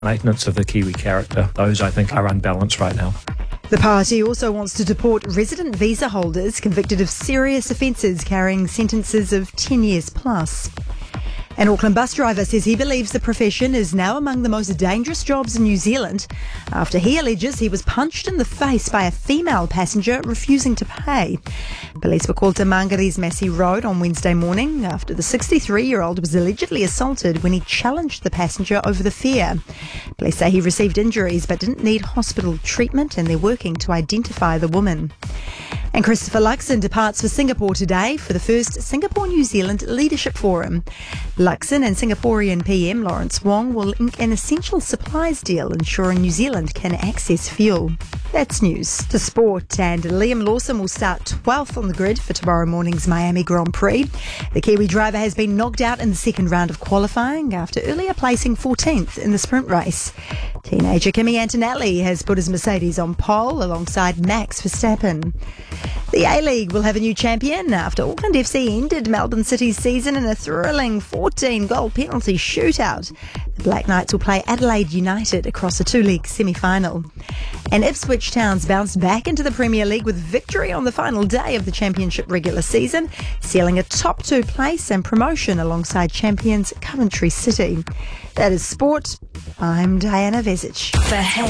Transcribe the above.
maintenance of the Kiwi character. Those, I think, are unbalanced right now. The party also wants to deport resident visa holders convicted of serious offences carrying sentences of 10 years plus. An Auckland bus driver says he believes the profession is now among the most dangerous jobs in New Zealand after he alleges he was punched in the face by a female passenger refusing to pay. Police were called to Mangari's Massey Road on Wednesday morning after the 63-year-old was allegedly assaulted when he challenged the passenger over the fare. Police say he received injuries but didn't need hospital treatment, and they're working to identify the woman. And Christopher Luxon departs for Singapore today for the first Singapore-New Zealand Leadership Forum. Luxon and Singaporean PM Lawrence Wong will ink an essential supplies deal ensuring New Zealand can access fuel. That's news. To sport, and Liam Lawson will start 12th on the grid for tomorrow morning's Miami Grand Prix. The Kiwi driver has been knocked out in the second round of qualifying after earlier placing 14th in the sprint race. Teenager Kimi Antonelli has put his Mercedes on pole alongside Max Verstappen. The A-League will have a new champion after Auckland FC ended Melbourne City's season in a thrilling 14-goal penalty shootout. The Black Knights will play Adelaide United across a two-league semi-final. And Ipswich Town's bounced back into the Premier League with victory on the final day of the championship regular season, sealing a top two place and promotion alongside champions Coventry City. That is sport. I'm Diana Vezic.